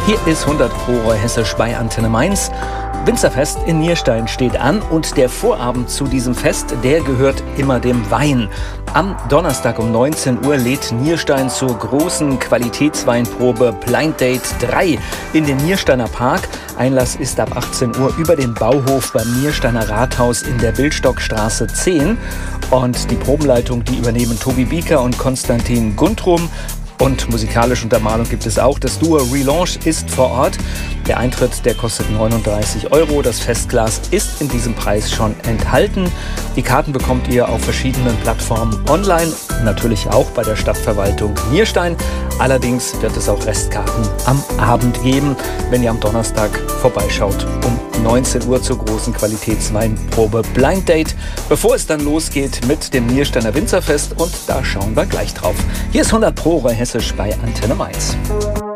Hier ist 100 Pro Hessisch bei Antenne Mainz. Winzerfest in Nierstein steht an und der Vorabend zu diesem Fest, der gehört immer dem Wein. Am Donnerstag um 19 Uhr lädt Nierstein zur großen Qualitätsweinprobe Blind Date 3 in den Niersteiner Park. Einlass ist ab 18 Uhr über den Bauhof beim Niersteiner Rathaus in der Bildstockstraße 10. Und die Probenleitung, die übernehmen Tobi Bieker und Konstantin Guntrum. Und musikalische Untermalung gibt es auch. Das Duo Relaunch ist vor Ort. Der Eintritt, der kostet 39 €. Das Festglas ist in diesem Preis schon enthalten. Die Karten bekommt ihr auf verschiedenen Plattformen online, natürlich auch bei der Stadtverwaltung Nierstein. Allerdings wird es auch Restkarten am Abend geben, wenn ihr am Donnerstag vorbeischaut um 19 Uhr zur großen Qualitätsweinprobe Blind Date, bevor es dann losgeht mit dem Niersteiner Winzerfest, und da schauen wir gleich drauf. Hier ist 100 Pro Hessisch bei Antenne Mainz.